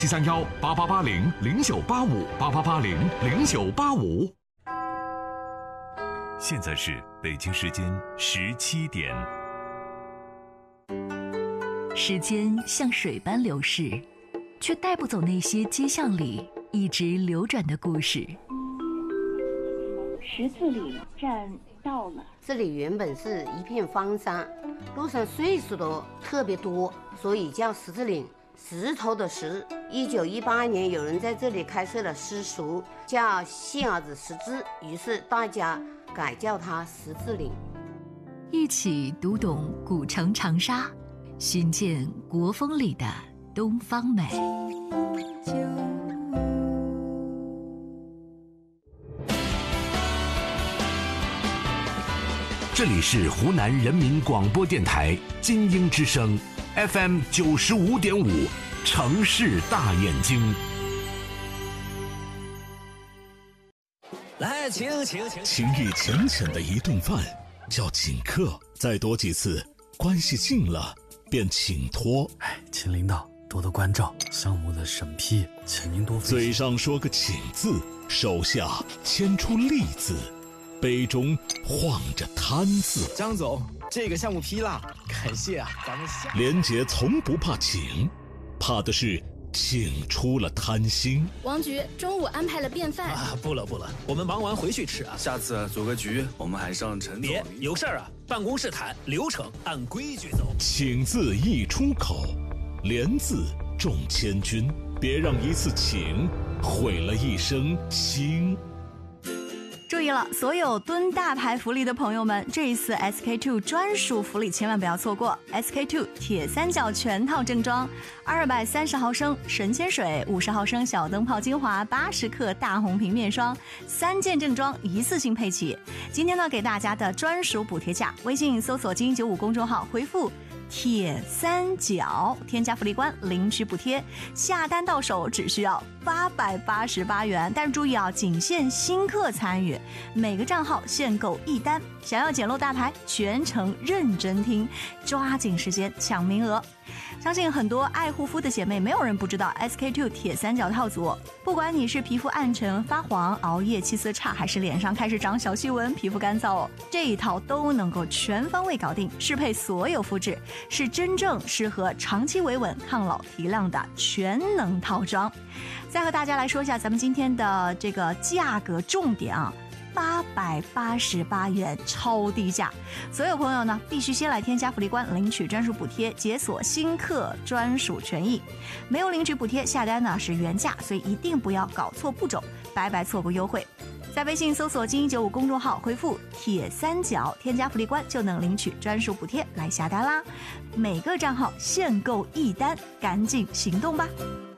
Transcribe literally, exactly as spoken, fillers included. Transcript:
七三幺八八八零零九八五八八八零零九八五。 现在是北京时间十七点。 时间像水般流逝，却带不走那些街巷里一直流转的故事。 十字岭站到了， 这里原本是一片荒山，路上岁数都特别多，所以叫十字岭。石头的石。一九一八年，有人在这里开设了私塾，叫杏儿子识字，于是大家改叫它十字岭。 一起读懂古城长沙，寻见国风里的东方美。 这里是湖南人民广播电台金鹰之声 F M 九十五点五，城市大眼睛。 来，请请请。 情谊浅浅的一顿饭叫请客，再多几次，关系近了便请托。 哎，请领导多多关照，项目的审批，请您多费心。 嘴上说个请字，手下牵出利字，杯中晃着贪字。 张总，这个项目批了，感谢啊，咱们下。 连杰从不怕请，怕的是请出了贪心。 王局中午安排了便饭啊，不了不了，我们忙完回去吃啊。 下次组个局，我们还上陈总。 别有事儿啊，办公室谈，流程按规矩走。 请字一出口，连字重千钧，别让一次请毁了一生心。 注意了，所有蹲大牌福利的朋友们，这一次 S K two 专属福利千万不要错过。S K two 铁三角全套正装，二百三十毫升神仙水，五十毫升小灯泡精华，八十克大红瓶面霜，三件正装一次性配齐。今天呢，给大家的专属补贴价，微信搜索金九五公众号回复铁三角，添加福利官领取补贴，下单到手只需要八百八十八元。但是注意啊，仅限新客参与，每个账号限购一单。想要捡漏大牌，全程认真听，抓紧时间抢名额。相信很多爱护肤的姐妹，没有人不知道 S K two 铁三角套组。不管你是皮肤暗沉发黄、熬夜气色差，还是脸上开始长小细纹、皮肤干燥，这一套都能够全方位搞定，适配所有肤质，是真正适合长期维稳、抗老提亮的全能套装。再和大家来说一下咱们今天的这个价格重点啊。八百八十八元，超低价！所有朋友呢，必须先来添加福利官领取专属补贴，解锁新客专属权益。没有领取补贴，下单呢是原价，所以一定不要搞错步骤，白白错过优惠。在微信搜索金一九五公众号回复铁三角，添加福利官就能领取专属补贴来下单啦！每个账号限购一单，赶紧行动吧！